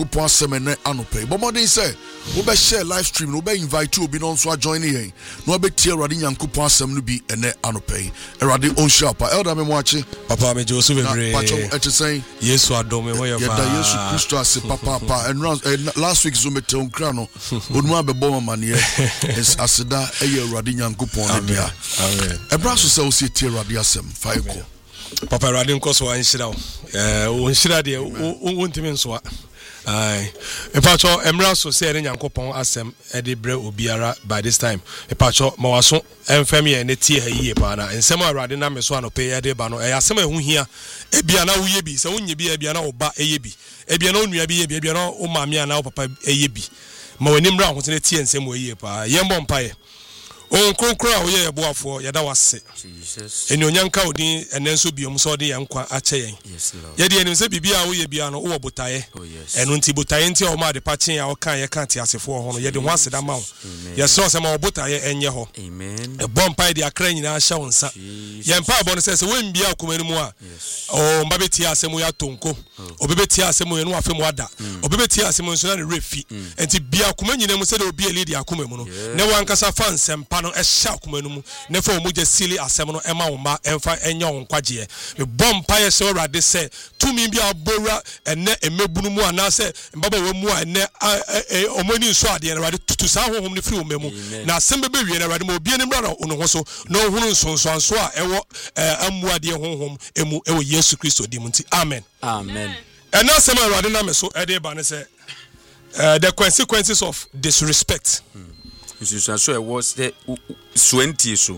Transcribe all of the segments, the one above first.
Upo semene anope. But more than say, we be share live stream, we be invite you, be non so join here. No be tier Radi Nyankupo asem no be ene anope. Radi on sharp. Elder me watching. Papa me Joseph Ebre. Pacho saying. Yesu adome ho ya fa. Yeda Yesu Kristo ase papa and last week zo me te onkra no. Onuma be bo mama ne. Es aseda eye Radi Nyankupo ne dia. Amen. Ebra so say o se tier Radi asem fa eko. Papa Radi nkoso wa nshira o. O nshira de o ntimi nso a. Aye. Epacho Emra so say Nyankopon asem e de bre obiara by this time. Epacho mawaso emfam ye ne tie ha yie pa na ensem Awurade na me so anope e de ba no e asem ehu hia e bia na wo ye bi se wonye bi e bia na wo ba e ye bi e bia na onua bi ye bi e bia na wo maame ana wo papa e ye bi ma wani mra ho tene tie ensem wo yie pa ye mbɔ mpae on konkro a wo ye boafo ye da wase Jesus eni onyanka odin enenso biom so de yankwa ache yen yes lord ye de enim se bibia wo ye bia no wo botaye eno nti botaye nti o ma de pachen ya wo kan ye kan te asefo ho no ye de ho aseda ma wo ye so se ma wo botaye enye ho amen e bompai de akra nyina hya wonsa ye mpa abo no se we mbia akomani mu a o mba beti asemu ya tonko obebeti asemu ye no afemu ada obebeti asemu nso na ne refi enti bia akomani nyina mu se de obi elidi akomamu no ne wankasa fa nsempa no ehya akomanu mu ne fa omu je sili asem no ema wo ma emfa enya wo nkwaje me bompa ye se Awurade se tumi bia abora ene emebunu mu anase mbaba we mu a ene omani nso ade na Awurade tutu sa hohom ne firi wo memu na asem bebe wie na Awurade ma obi ne mra no ho so na ohunu nsonso a ewo amuade hohom emu ewo Yesu Kristo di munti amen amen ena asem Awurade na me so ede ba ne se the consequences of disrespect so it was the 20 so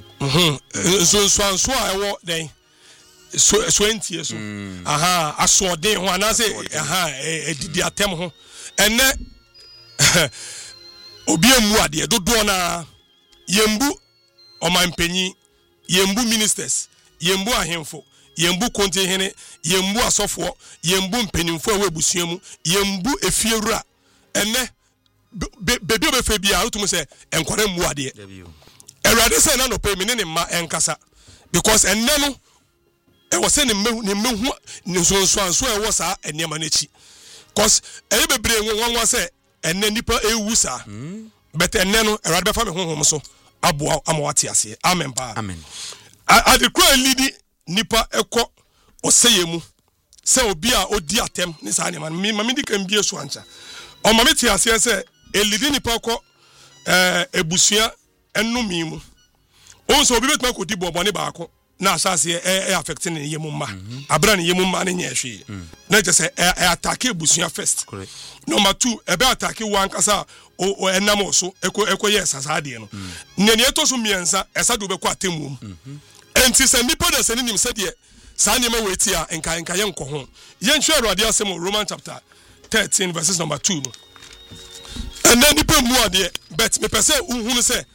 so I walk then 20 so aha aso den ho anase aha edidi atem ho ene obi emu ade dodo na yembu omanpanyi yembu ministers yembu ahemfo yembu kontehene yembu asofo yembu mpanimfo a webusuamu yembu efiewura ene bebi obefe bia utumu se enkware mu ade Awurade se na no pay me ne ma enkasa because enne no e wo se ne mehu ne so anso e wo sa enema na chi cause e bebre nwanwa se enne nipa ewu sa but enne no Awurade befa me honhom so aboa amawate ase amen pa amen adekwa lidi nipa ekọ oseyemu se obi a odi atem ni sa ne ma me di kan bie so ancha o ma me ti ase se elidi nipa ko ebusua enumi mu onso obi betuma ko di bobo ne baako na asase affect ne yemu ma abra ne yemu ma ne nyehwe na je se attack ebusua first number 2 ebe attack one kasa o enam so eko yes asade no ne ne to so miensa esade obekọ atemu enti se nipa da se nim se de sa ne ma weti a enka ye nko ho ye nhwe Awurade asem Roman chapter 13 verses number 2 and then the people there, but me pese unhunu se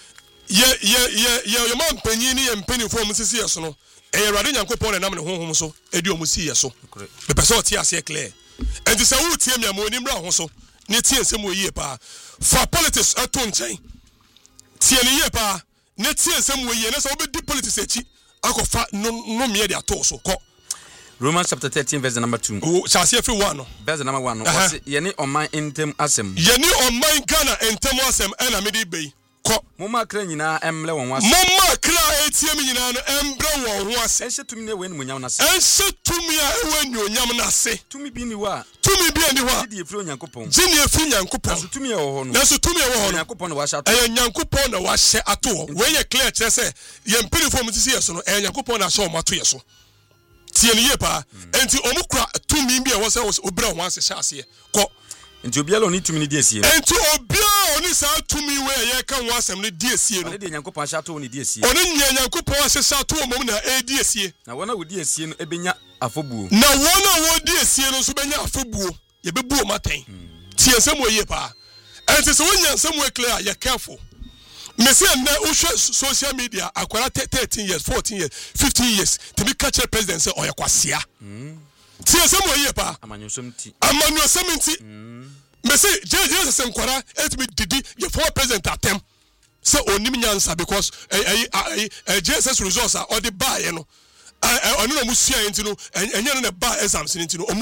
ye man panyin ni ye mpani fo mu sisi yeso no e Awurade Nyankopon na nam ne honhom so edi o mu si yeso me pese o tie ase clear and say wo tie me amoni mra ho so ne tie nsem o yie pa for politics ato nchen tie ne yie pa ne tie nsem o yie ne so obedi politics echi akofa no me de ato so ko Romans chapter 13 verse number 2. Oh, shall see every one. Verse number 1. Yeni oman intem asem. Yeni oman Ghana intem asem ena medi be. Ko. Moma kra nyina emle won wase. Moma kra etiem nyina no embre won ho ase. Ense tumi ne wen munyam na se. Ense tumi a ewen onyam na se. Tumi bi ni wa. Tumi bi ani wa. Gidi efri Onyankopon. Gini efri Nyankopon. Naso tumi e wo ho no. Naso tumi e wo ho no. Nyankopon na wa hye ato. Nyankopon na wa hye ato. We ye clear kire se ye mpiri fo mutisi yeso no. Nyankopon na hye o mato yeso. Tie ne yepa enti omukura tumi bi e wo se obra ho ase hye ase ko enti obiala oni tumi ni di esie enti obiala oni sa tumi we ye kan ho asem ne di esie no oni de Nyankopon hye ato oni di esie oni Nyankopon hye ato o mom na e di esie na wona wo di esie no ebenya afobuo na wona wo di esie no so benya afobuo ye bebuo maten tie nsem wo yepa enti so wonya nsem we clear ye careful Messi and social media akwara 13 years 14 years 15 years to be catch president say oyakwasia ti esemo ye pa amanyosem ti Messi je se nkwara etimi didi ye former president atem say onim nyansa because JSS results are or the buy no onu no musua enti no enye no na buy exams enti no